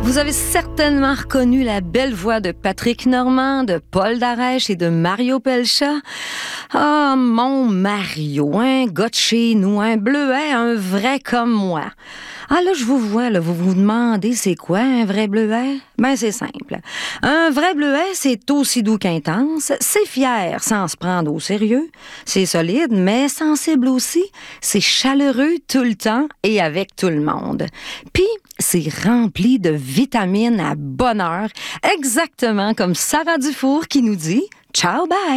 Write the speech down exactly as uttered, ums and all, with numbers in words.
Vous avez certainement reconnu la belle voix de Patrick Normand, de Paul Darèche et de Mario Pelcha. Ah, mon Mario, un gars de chez nous, un bleuet, un vrai comme moi. Ah là, je vous vois, là, vous vous demandez c'est quoi un vrai bleuet? Ben, c'est simple. Un vrai bleuet, c'est aussi doux qu'intense, c'est fier sans se prendre au sérieux, c'est solide, mais sensible aussi, c'est chaleureux tout le temps et avec tout le monde. Puis, c'est rempli de vitamines à bonne heure, exactement comme Sarah Dufour qui nous dit « Ciao, bye ».